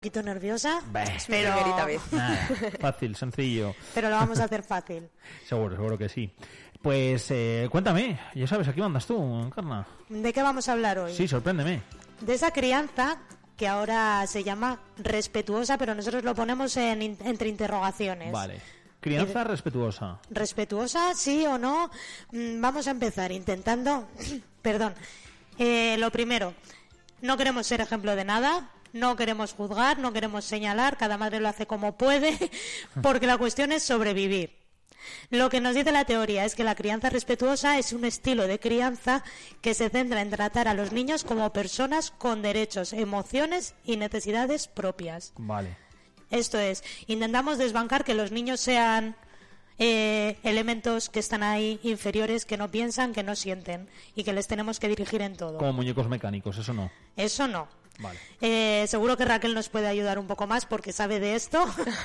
poquito nerviosa, Es mi primerita vez. Nada, fácil, sencillo. pero lo vamos a hacer fácil. Seguro que sí. Pues cuéntame, ya sabes, aquí mandas tú, Encarna. ¿De qué vamos a hablar hoy? Sí, sorpréndeme. De esa crianza que ahora se llama respetuosa, pero nosotros lo ponemos entre interrogaciones. Vale. Crianza respetuosa. ¿Respetuosa, sí o no? Vamos a empezar intentando... Perdón. Lo primero, no queremos ser ejemplo de nada, no queremos juzgar, no queremos señalar, cada madre lo hace como puede, porque la cuestión es sobrevivir. Lo que nos dice la teoría es que la crianza respetuosa es un estilo de crianza que se centra en tratar a los niños como personas con derechos, emociones y necesidades propias. Vale. Esto es, intentamos desbancar que los niños sean elementos que están ahí inferiores, que no piensan, que no sienten y que les tenemos que dirigir en todo. Como muñecos mecánicos, eso no. Eso no. Vale. Seguro que Raquel nos puede ayudar un poco más porque sabe de esto.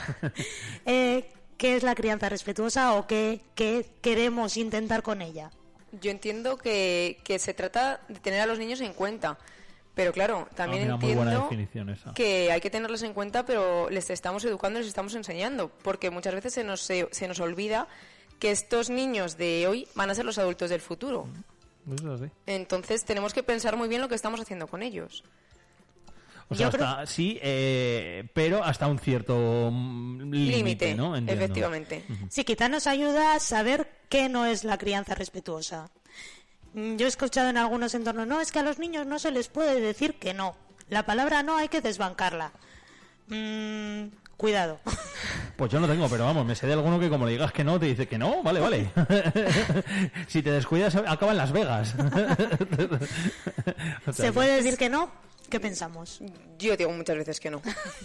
¿Qué es la crianza respetuosa o qué queremos intentar con ella? Yo entiendo que se trata de tener a los niños en cuenta. Pero claro, también mira, muy buena entiendo definición esa. que hay que tenerlos en cuenta, pero les estamos educando, les estamos enseñando. Porque muchas veces se nos olvida que estos niños de hoy van a ser los adultos del futuro. Eso sí. Entonces tenemos que pensar muy bien lo que estamos haciendo con ellos. O sea, Yo hasta, sí, pero hasta un cierto límite, ¿no? Entiendo. Efectivamente. Sí, quizá nos ayuda a saber qué no es la crianza respetuosa. Yo he escuchado en algunos entornos, no, es que a los niños no se les puede decir que no. La palabra no hay que desbancarla. Cuidado. Pues yo no tengo, pero vamos, me sé de alguno que como le digas que no, te dice que no, vale. Si te descuidas, acaba en Las Vegas. O sea, ¿Se puede decir que no? ¿Qué pensamos? Yo digo muchas veces que no.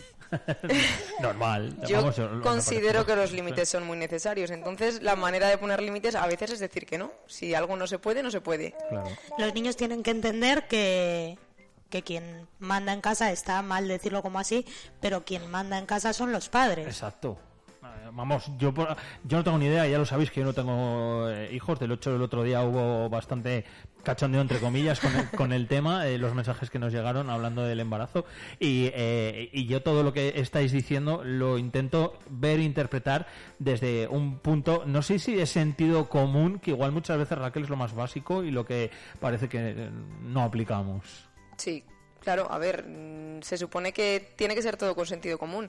normal. Yo Vamos, considero que los límites son muy necesarios. Entonces, la manera de poner límites a veces es decir que no. Si algo no se puede, no se puede. Claro. Los niños tienen que entender que quien manda en casa, está mal decirlo como así, pero quien manda en casa son los padres. Exacto. Vamos, yo no tengo ni idea, ya lo sabéis que yo no tengo hijos. Del otro día hubo bastante cachondeo, entre comillas, con el tema, los mensajes que nos llegaron hablando del embarazo. Y yo todo lo que estáis diciendo lo intento ver e interpretar desde un punto, no sé si de sentido común, que igual muchas veces, Raquel, es lo más básico y lo que parece que no aplicamos. Sí, claro, a ver, se supone que tiene que ser todo con sentido común.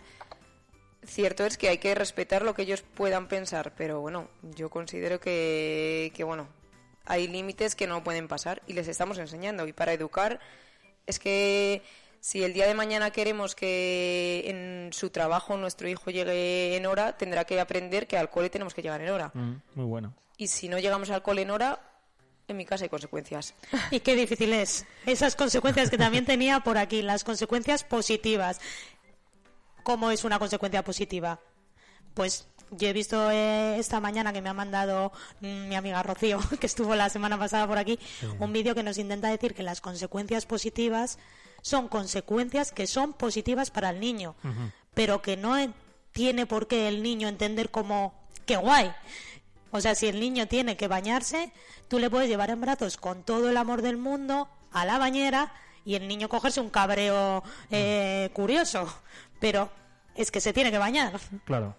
Cierto es que hay que respetar lo que ellos puedan pensar, pero bueno, yo considero que bueno, hay límites que no pueden pasar y les estamos enseñando. Y para educar, es que si el día de mañana queremos que en su trabajo nuestro hijo llegue en hora, tendrá que aprender que al cole tenemos que llegar en hora. Muy bueno. Y si no llegamos al cole en hora, en mi casa hay consecuencias. Y qué difícil es. Esas consecuencias que también tenía por aquí, las consecuencias positivas. ¿Cómo es una consecuencia positiva? Pues yo he visto esta mañana que me ha mandado mi amiga Rocío, que estuvo la semana pasada por aquí, un vídeo que nos intenta decir que las consecuencias positivas son consecuencias que son positivas para el niño, pero que no tiene por qué el niño entender como ¡qué guay! O sea, si el niño tiene que bañarse, tú le puedes llevar en brazos con todo el amor del mundo a la bañera y el niño cogerse un cabreo curioso, pero es que se tiene que bañar. Claro.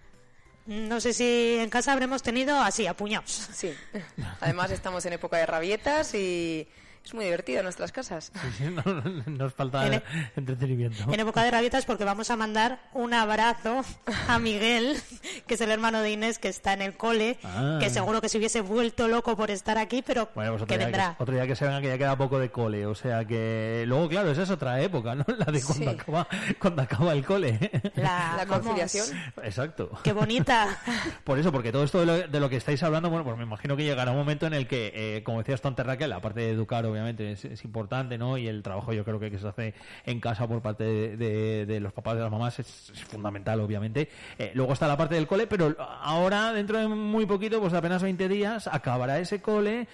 No sé si en casa habremos tenido así, a puñados. Sí, además estamos en época de rabietas y es muy divertido en nuestras casas. Sí, nos falta entretenimiento. En época de rabietas porque vamos a mandar un abrazo a Miguel, que es el hermano de Inés, que está en el cole, que seguro que se hubiese vuelto loco por estar aquí, pero bueno, pues que vendrá. Otro día que se venga, que ya queda poco de cole, o sea que luego, claro, esa es otra época, ¿no? La de cuando acaba el cole. La conciliación. Exacto. Qué bonita. Por eso, porque todo esto de lo que estáis hablando, bueno, pues me imagino que llegará un momento en el que, como decías tú antes, Raquel, aparte de educar, obviamente es importante, ¿no? Y el trabajo yo creo que se hace en casa por parte de los papás, de las mamás, es fundamental, obviamente. Luego está la parte del cole, pero ahora, dentro de muy poquito, pues apenas 20 días, acabará ese cole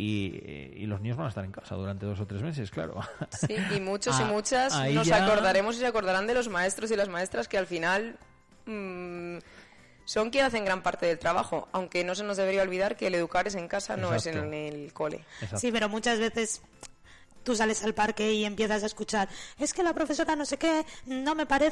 y los niños van a estar en casa durante 2 o 3 meses, claro. Sí, y muchos y muchas nos acordaremos y se acordarán de los maestros y las maestras que al final son quienes hacen gran parte del trabajo, aunque no se nos debería olvidar que el educar es en casa, no es en el cole. Exacto. Sí, pero muchas veces tú sales al parque y empiezas a escuchar, es que la profesora no sé qué, no me parece